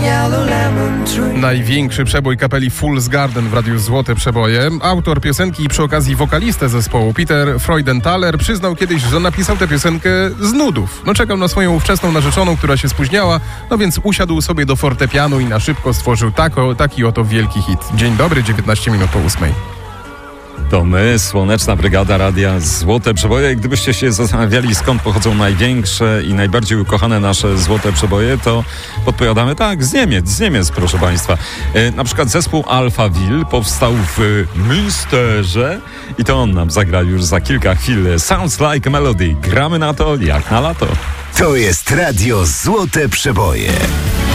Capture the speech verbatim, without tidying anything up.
Największy przebój kapeli Fool's Garden w radiu Złote Przeboje. Autor piosenki i przy okazji wokalistę zespołu Peter Freudenthaler przyznał kiedyś, że napisał tę piosenkę z nudów. No czekał na swoją ówczesną narzeczoną, która się spóźniała, no więc usiadł sobie do fortepianu i na szybko stworzył tako, taki oto wielki hit. Dzień dobry, dziewiętnaście minut po ósmej. To my, Słoneczna Brygada Radia Złote Przeboje. I gdybyście się zastanawiali, skąd pochodzą największe i najbardziej ukochane nasze Złote Przeboje, to podpowiadamy tak, z Niemiec, z Niemiec, proszę Państwa. E, na przykład zespół Alphaville powstał w Münsterze i to on nam zagra już za kilka chwil. Sounds Like a Melody. Gramy na to jak na lato. To jest Radio Złote Przeboje.